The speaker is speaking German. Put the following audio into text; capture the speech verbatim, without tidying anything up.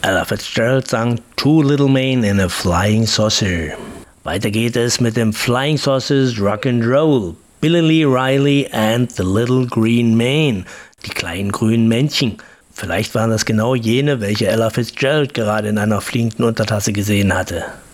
Ella Fitzgerald sang Two Little Men in a Flying Saucer. Weiter geht es mit dem Flying Saucers Rock'n'Roll, Billy Lee Riley and the Little Green Men, die kleinen grünen Männchen. Vielleicht waren das genau jene, welche Ella Fitzgerald gerade in einer fliegenden Untertasse gesehen hatte.